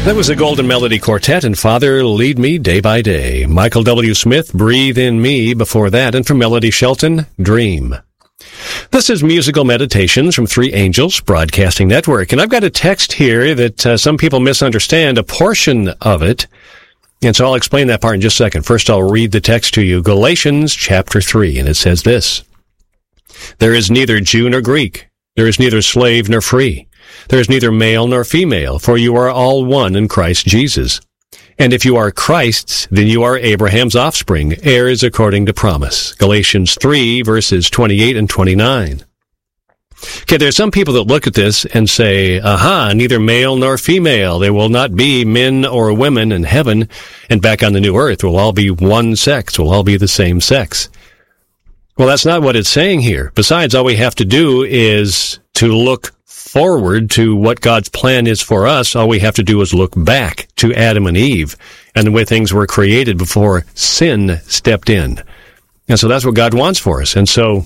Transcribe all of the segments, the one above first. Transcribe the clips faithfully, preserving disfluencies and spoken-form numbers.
That was the Golden Melody Quartet and Father, Lead Me Day by Day. Michael W. Smith, Breathe in Me before that, and from Melody Shelton, Dream. This is Musical Meditations from Three Angels Broadcasting Network, and I've got a text here that uh, some people misunderstand, a portion of it, and so I'll explain that part in just a second. First, I'll read the text to you. Galatians chapter three, and it says this: There is neither Jew nor Greek, there is neither slave nor free, there is neither male nor female, for you are all one in Christ Jesus. And if you are Christ's, then you are Abraham's offspring, heirs according to promise. Galatians three, verses twenty-eight and twenty-nine. Okay, there are some people that look at this and say, aha, neither male nor female. There will not be men or women in heaven, and back on the new earth we'll all be one sex, we'll all be the same sex. Well, that's not what it's saying here. Besides, all we have to do is to look forward to what God's plan is for us. All we have to do is look back to Adam and Eve and the way things were created before sin stepped in. And so that's what God wants for us. And so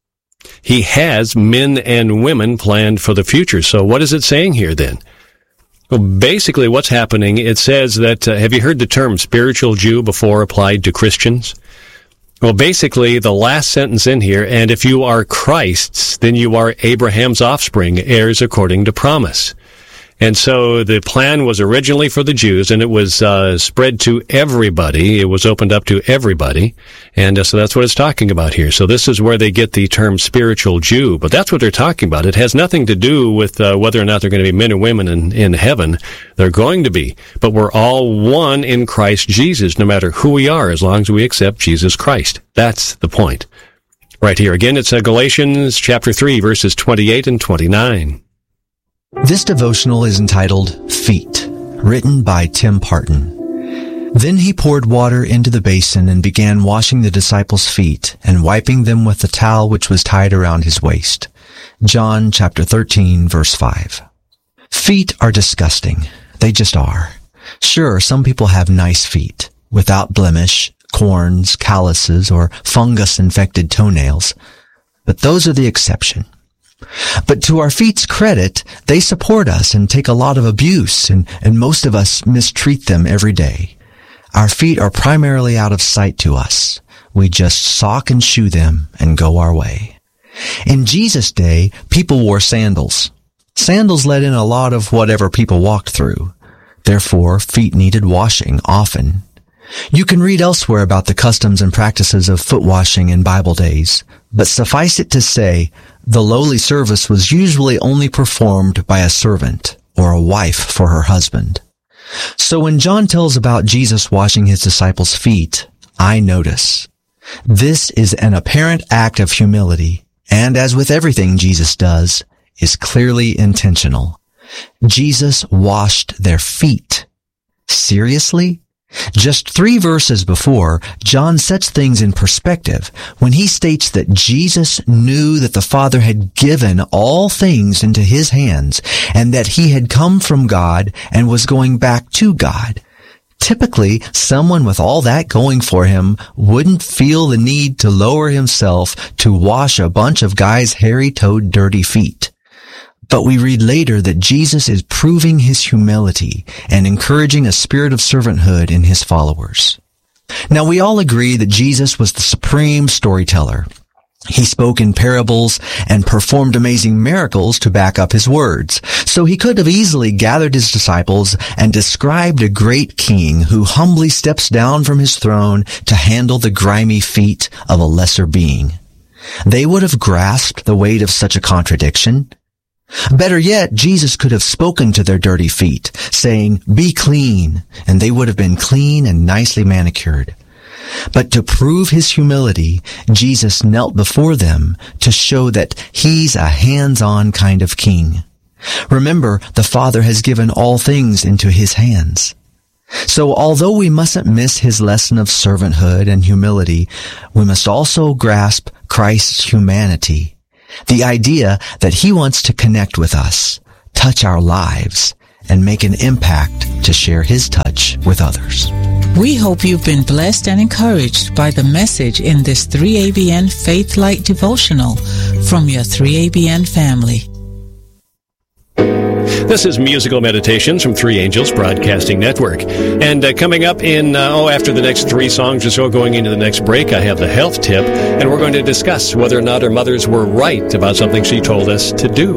He has men and women planned for the future. So what is it saying here then? Well, basically what's happening, it says that, uh, have you heard the term spiritual Jew before applied to Christians? Well, basically, the last sentence in here, and if you are Christ's, then you are Abraham's offspring, heirs according to promise. And so the plan was originally for the Jews, and it was uh, spread to everybody. It was opened up to everybody. And uh, so that's what it's talking about here. So this is where they get the term spiritual Jew. But that's what they're talking about. It has nothing to do with uh, whether or not they're going to be men or women in, in heaven. They're going to be. But we're all one in Christ Jesus, no matter who we are, as long as we accept Jesus Christ. That's the point. Right here. Again, it's uh, Galatians chapter three, verses twenty-eight and twenty-nine. This devotional is entitled Feet, written by Tim Parton. Then he poured water into the basin and began washing the disciples' feet and wiping them with the towel which was tied around his waist. John chapter thirteen, verse five. Feet are disgusting. They just are. Sure, some people have nice feet, without blemish, corns, calluses, or fungus-infected toenails. But those are the exception. But to our feet's credit, they support us and take a lot of abuse, and, and most of us mistreat them every day. Our feet are primarily out of sight to us. We just sock and shoe them and go our way. In Jesus' day, people wore sandals. Sandals let in a lot of whatever people walked through. Therefore, feet needed washing often. You can read elsewhere about the customs and practices of foot washing in Bible days, but suffice it to say, the lowly service was usually only performed by a servant or a wife for her husband. So when John tells about Jesus washing his disciples' feet, I notice. This is an apparent act of humility, and as with everything Jesus does, is clearly intentional. Jesus washed their feet. Seriously? Just three verses before, John sets things in perspective when he states that Jesus knew that the Father had given all things into his hands and that he had come from God and was going back to God. Typically, someone with all that going for him wouldn't feel the need to lower himself to wash a bunch of guys' hairy-toed, dirty feet. But we read later that Jesus is proving his humility and encouraging a spirit of servanthood in his followers. Now, we all agree that Jesus was the supreme storyteller. He spoke in parables and performed amazing miracles to back up his words. So he could have easily gathered his disciples and described a great king who humbly steps down from his throne to handle the grimy feet of a lesser being. They would have grasped the weight of such a contradiction. Better yet, Jesus could have spoken to their dirty feet, saying, "Be clean," and they would have been clean and nicely manicured. But to prove his humility, Jesus knelt before them to show that he's a hands-on kind of king. Remember, the Father has given all things into his hands. So although we mustn't miss his lesson of servanthood and humility, we must also grasp Christ's humanity. The idea that he wants to connect with us, touch our lives, and make an impact to share his touch with others. We hope you've been blessed and encouraged by the message in this three A B N Faith Light devotional from your three A B N family. This is Musical Meditations from Three Angels Broadcasting Network. And uh, coming up in, uh, oh, after the next three songs or so, going into the next break, I have the health tip, and we're going to discuss whether or not our mothers were right about something she told us to do.